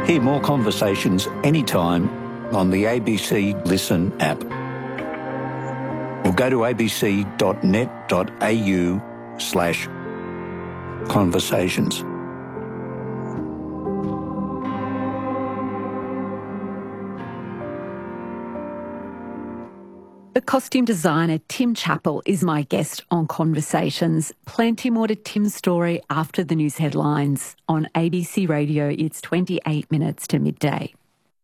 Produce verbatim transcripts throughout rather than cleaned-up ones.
Hear more conversations anytime on the A B C Listen app. Or go to abc.net.au slash conversations. The costume designer Tim Chappell is my guest on Conversations. Plenty more to Tim's story after the news headlines. On A B C Radio, it's twenty-eight minutes to midday.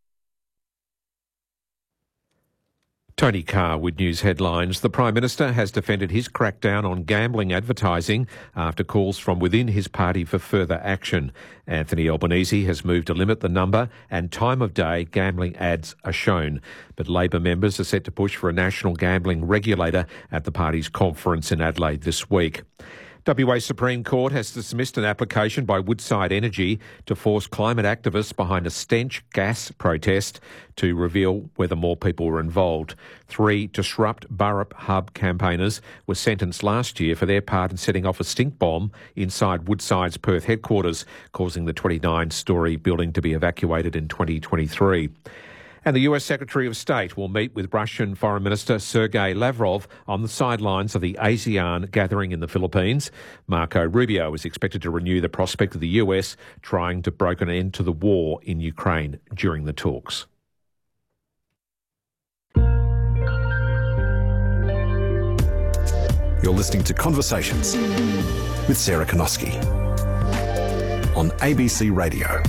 Tony Carr with news headlines. The Prime Minister has defended his crackdown on gambling advertising after calls from within his party for further action. Anthony Albanese has moved to limit the number and time of day gambling ads are shown. But Labor members are set to push for a national gambling regulator at the party's conference in Adelaide this week. W A Supreme Court has dismissed an application by Woodside Energy to force climate activists behind a stench gas protest to reveal whether more people were involved. Three Disrupt Burrup Hub campaigners were sentenced last year for their part in setting off a stink bomb inside Woodside's Perth headquarters, causing the twenty-nine storey building to be evacuated in twenty twenty-three. And the U S Secretary of State will meet with Russian Foreign Minister Sergei Lavrov on the sidelines of the ASEAN gathering in the Philippines. Marco Rubio is expected to renew the prospect of the U S trying to broker an end to the war in Ukraine during the talks. You're listening to Conversations with Sarah Konoski on A B C Radio.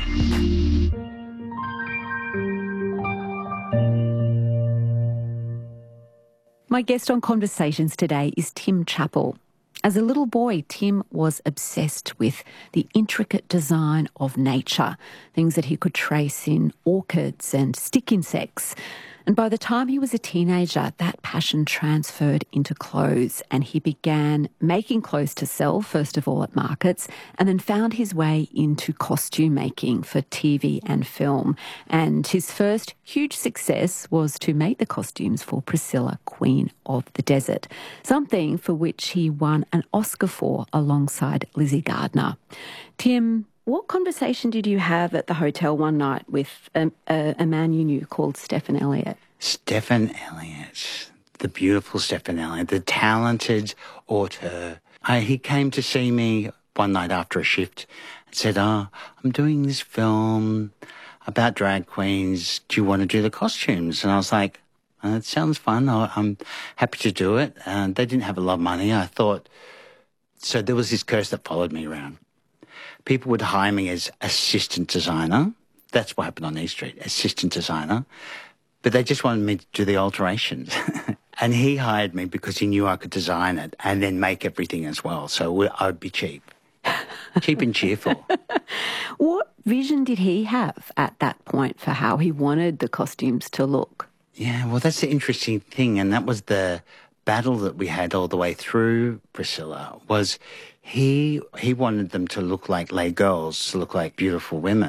My guest on Conversations today is Tim Chappell. As a little boy, Tim was obsessed with the intricate design of nature, things that he could trace in orchids and stick insects. And by the time he was a teenager, that passion transferred into clothes, and he began making clothes to sell, first of all at markets, and then found his way into costume making for T V and film. And his first huge success was to make the costumes for Priscilla, Queen of the Desert, something for which he won an Oscar for alongside Lizzie Gardner. Tim, what conversation did you have at the hotel one night with a, a, a man you knew called Stephen Elliott? Stephen Elliott, the beautiful Stephen Elliott, the talented auteur. I, he came to see me one night after a shift and said, oh, I'm doing this film about drag queens. Do you want to do the costumes? And I was like, oh, it sounds fun. I, I'm happy to do it. And they didn't have a lot of money. I thought, so there was this curse that followed me around. People would hire me as assistant designer. That's what happened on East Street, assistant designer. But they just wanted me to do the alterations. And he hired me because he knew I could design it and then make everything as well. So I would be cheap. Cheap and cheerful. What vision did he have at that point for how he wanted the costumes to look? Yeah, well, that's the interesting thing. And that was the battle that we had all the way through Priscilla, was he he wanted them to look like lay girls, to look like beautiful women.